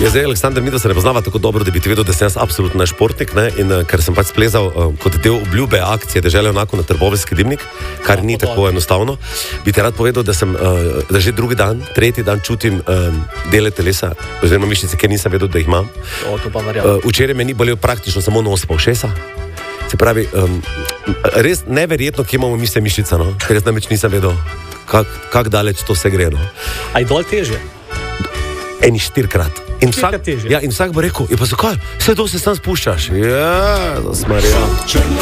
Je zdaj, Aleksandar, mi da se ne poznava tako dobro, da bi ti vedel, da sem jaz absolutno športnik, ne? In ker sem pač splezal kot del obljube akcije Dežela junakov na Trboveljski dimnik, kar ni tako enostavno, bi ti rad povedal, da sem da že drugi dan, tretji dan čutim dele telesa, oziroma mišice, ker nisem vedel, da jih imam. Včeraj me ni bolel praktično samo nos pa ušesa. Se pravi, res neverjetno, kje imamo misle mišica, no? Ker jaz namreč nisem vedel, kak daleč to se gre, no? A je dol težje? Eni 4-krat. In vsak bo rekel, je pa zakaj? Vse to se sam spuščaš. Ja, zasmarja.